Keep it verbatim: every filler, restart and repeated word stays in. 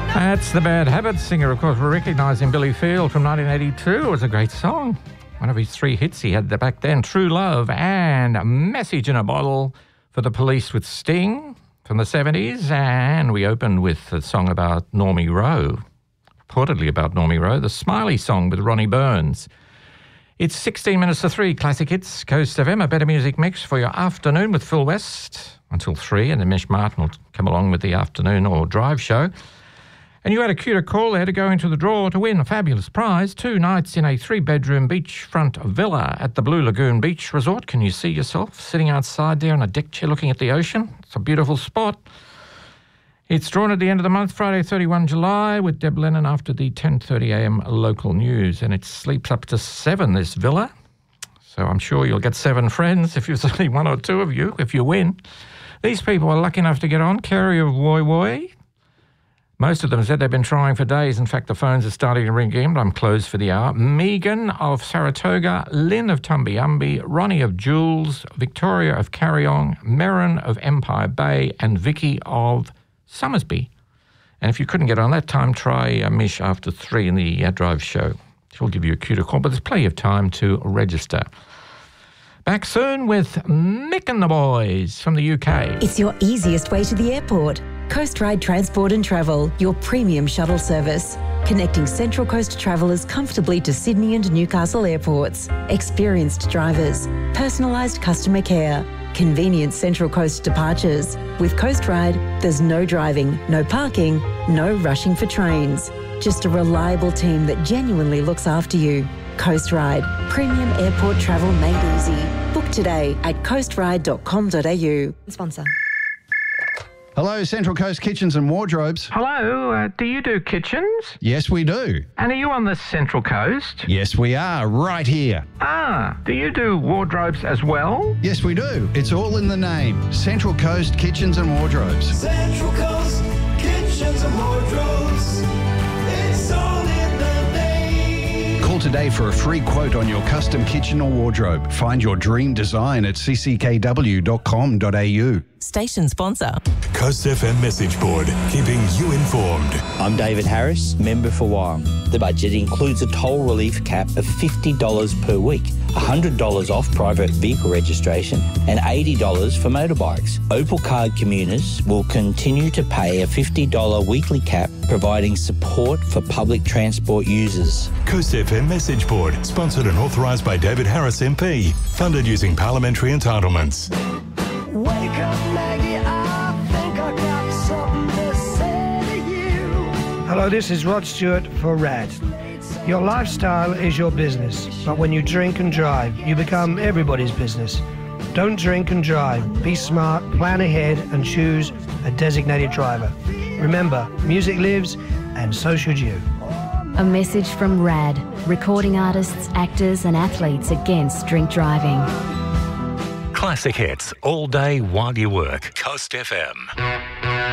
That's the Bad Habits singer. Of course, we're recognising Billy Field from nineteen eighty-two. It was a great song. One of his three hits he had back then, True Love and A Message in a Bottle for the Police with Sting from the seventies. And we opened with a song about Normie Rowe, reportedly about Normie Rowe, the Smiley Song with Ronnie Burns. It's sixteen minutes to three, Classic Hits, Coast F M, a better music mix for your afternoon with Phil West until three, and then Mish Martin will come along with the afternoon or drive show. And you had a cuter call there to go into the draw to win a fabulous prize, two nights in a three-bedroom beachfront villa at the Blue Lagoon Beach Resort. Can you see yourself sitting outside there on a deck chair looking at the ocean? It's a beautiful spot. It's drawn at the end of the month, Friday, thirty-first of July, with Deb Lennon after the ten thirty a m local news. And it sleeps up to seven, this villa. So I'm sure you'll get seven friends if there's only one or two of you, if you win. These people are lucky enough to get on. Kerry of Woy Woy. Most of them said they've been trying for days. In fact, the phones are starting to ring again, but I'm closed for the hour. Megan of Saratoga, Lynn of Tumbyumby, Ronnie of Jules, Victoria of Carryong, Merrin of Empire Bay, and Vicky of Summersby. And if you couldn't get on that time, try uh, Mish after three in the uh, drive show. She'll give you a cuter call, but there's plenty of time to register. Back soon with Mick and the Boys from the U K. It's your easiest way to the airport. Coast Ride Transport and Travel, your premium shuttle service. Connecting Central Coast travellers comfortably to Sydney and Newcastle airports. Experienced drivers, personalised customer care, convenient Central Coast departures. With Coast Ride, there's no driving, no parking, no rushing for trains. Just a reliable team that genuinely looks after you. Coast Ride, premium airport travel made easy. Book today at coast ride dot com dot a u. Sponsor. Hello, Central Coast Kitchens and Wardrobes. Hello, uh, do you do kitchens? Yes, we do. And are you on the Central Coast? Yes, we are, right here. Ah, do you do wardrobes as well? Yes, we do. It's all in the name. Central Coast Kitchens and Wardrobes. Central Coast Kitchens and Wardrobes. It's all in the name. Call today for a free quote on your custom kitchen or wardrobe. Find your dream design at c c k w dot com dot a u. Station sponsor. Coast F M message board, keeping you informed. I'm David Harris, member for Wyong. The budget includes a toll relief cap of fifty dollars per week, one hundred dollars off private vehicle registration and eighty dollars for motorbikes. Opal card commuters will continue to pay a fifty dollars weekly cap, providing support for public transport users. Coast F M message board, sponsored and authorised by David Harris M P, funded using parliamentary entitlements. Wake up, Maggie, I think I got something to say to you. Hello, this is Rod Stewart for R A D. Your lifestyle is your business, but when you drink and drive, you become everybody's business. Don't drink and drive. Be smart, plan ahead, and choose a designated driver. Remember, music lives, and so should you. A message from R A D, recording artists, actors and athletes against drink driving. Classic hits all day while you work. Coast F M.